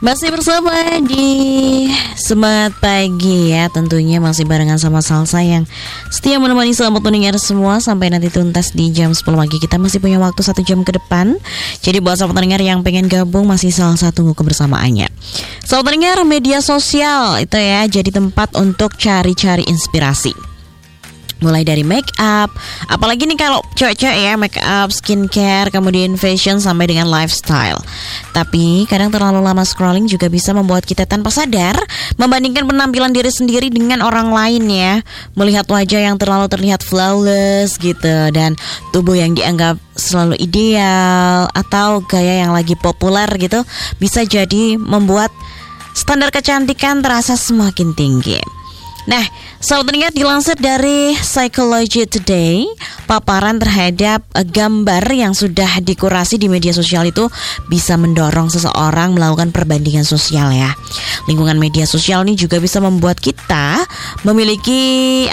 Masih bersama di Semangat Pagi ya. Tentunya masih barengan sama Salsa yang setia menemani selamat pendengar semua sampai nanti tuntas di jam 10 pagi. Kita masih punya waktu 1 jam ke depan. Jadi buat selamat pendengar yang pengen gabung, masih Salsa tunggu kebersamaannya. Selamat pendengar, media sosial itu ya jadi tempat untuk cari-cari inspirasi. Mulai dari make up, apalagi nih kalau cewek-cewek ya, make up, skincare, kemudian fashion sampai dengan lifestyle. Tapi kadang terlalu lama scrolling juga bisa membuat kita tanpa sadar membandingkan penampilan diri sendiri dengan orang lain ya. Melihat wajah yang terlalu terlihat flawless gitu, dan tubuh yang dianggap selalu ideal, atau gaya yang lagi populer gitu, bisa jadi membuat standar kecantikan terasa semakin tinggi. Nah, sahabat pendengar, dilansir dari Psychology Today, paparan terhadap gambar yang sudah dikurasi di media sosial itu bisa mendorong seseorang melakukan perbandingan sosial ya. Lingkungan media sosial ini juga bisa membuat kita memiliki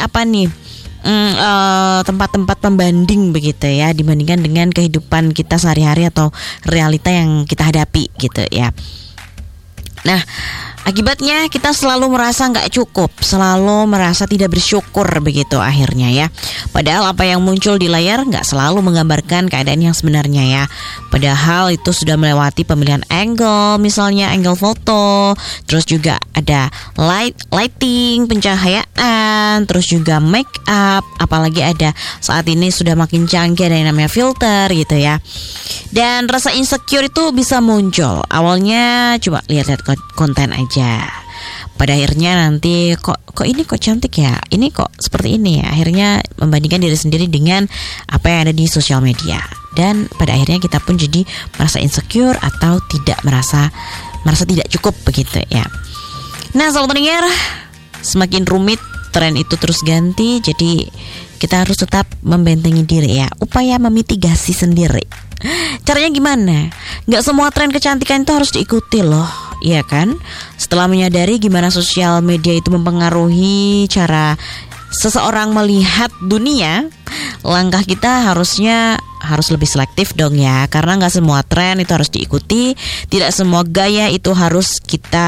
tempat-tempat pembanding begitu ya, dibandingkan dengan kehidupan kita sehari-hari atau realita yang kita hadapi gitu ya. Nah, akibatnya kita selalu merasa nggak cukup, selalu merasa tidak bersyukur begitu akhirnya ya. Padahal apa yang muncul di layar nggak selalu menggambarkan keadaan yang sebenarnya ya. Padahal itu sudah melewati pemilihan angle, misalnya angle foto, terus juga ada lighting, pencahayaan, terus juga make up, apalagi ada saat ini sudah makin canggih ada yang namanya filter gitu ya. Dan rasa insecure itu bisa muncul. Awalnya coba lihat-lihat konten aja. Pada akhirnya nanti kok ini kok cantik ya, ini kok seperti ini ya. Akhirnya membandingkan diri sendiri dengan apa yang ada di sosial media. Dan pada akhirnya kita pun jadi merasa insecure atau tidak merasa tidak cukup begitu ya. Nah, sahabat pendengar, semakin rumit tren itu terus ganti. Jadi kita harus tetap membentengi diri ya. Upaya memitigasi sendiri. Caranya gimana? Gak semua tren kecantikan itu harus diikuti loh, iya kan? Setelah menyadari gimana sosial media itu mempengaruhi cara seseorang melihat dunia, langkah kita harus lebih selektif dong ya. Karena gak semua tren itu harus diikuti, tidak semua gaya itu harus kita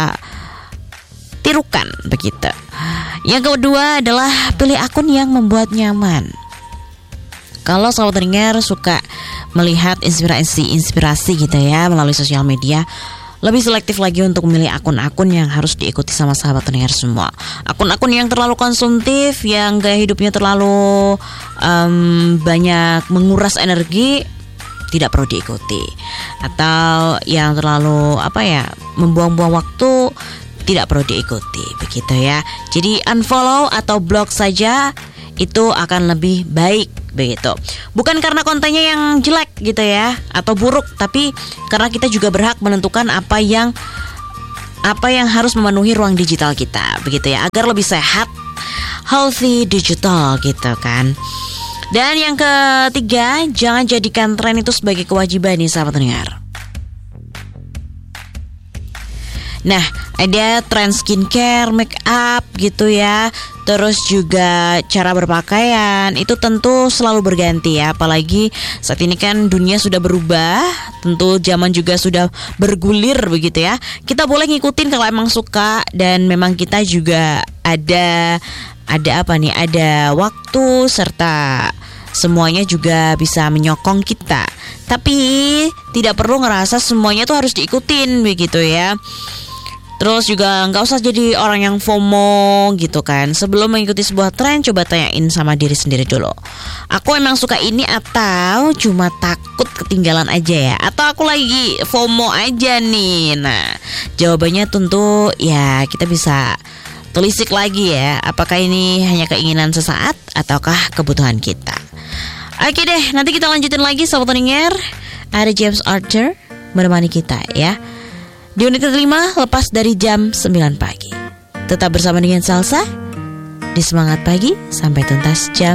tirukan begitu. Yang kedua adalah pilih akun yang membuat nyaman. Kalau sahabat pendengar suka melihat inspirasi gitu ya melalui sosial media, lebih selektif lagi untuk memilih akun-akun yang harus diikuti sama sahabat pendengar semua. Akun-akun yang terlalu konsumtif, yang gaya hidupnya terlalu banyak menguras energi, tidak perlu diikuti. Atau yang terlalu membuang-buang waktu, tidak perlu diikuti begitu ya. Jadi unfollow atau block saja itu akan lebih baik begitu. Bukan karena kontennya yang jelek gitu ya atau buruk, tapi karena kita juga berhak menentukan apa yang harus memenuhi ruang digital kita begitu ya, agar lebih sehat, healthy digital gitu kan. Dan yang ketiga, jangan jadikan tren itu sebagai kewajiban nih sahabat pendengar. Nah, ada tren skincare, make up gitu ya. Terus juga cara berpakaian itu tentu selalu berganti ya. Apalagi saat ini kan dunia sudah berubah, tentu zaman juga sudah bergulir begitu ya. Kita boleh ngikutin kalau emang suka, dan memang kita juga ada waktu serta semuanya juga bisa menyokong kita. Tapi tidak perlu ngerasa semuanya tuh harus diikutin begitu ya. Terus juga gak usah jadi orang yang FOMO gitu kan. Sebelum mengikuti sebuah tren, coba tanyain sama diri sendiri dulu. Aku emang suka ini atau cuma takut ketinggalan aja ya? Atau aku lagi FOMO aja nih? Nah, jawabannya tentu ya kita bisa telisik lagi ya. Apakah ini hanya keinginan sesaat ataukah kebutuhan kita? Oke deh, nanti kita lanjutin lagi sahabat pendengar. Ada James Arthur menemani kita ya di unit kelima lepas dari jam 9 pagi. Tetap bersama dengan Salsa di Semangat Pagi sampai tuntas jam